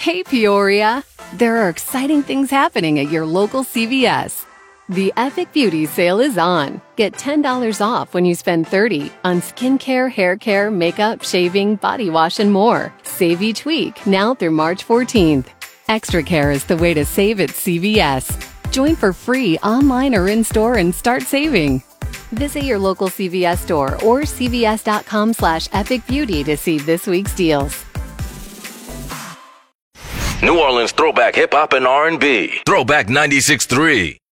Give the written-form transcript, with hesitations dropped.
Hey, Peoria! There are exciting things happening at your local CVS. The Epic Beauty Sale is on. Get $10 off when you spend $30 on skincare, hair care, makeup, shaving, body wash, and more. Save each week, now through March 14th. Extra care is the way to save at CVS. Join for free online or in-store and start saving. Visit your local CVS store or cvs.com/epicbeauty to see this week's deals. New Orleans throwback hip-hop and R&B. Throwback 96.3.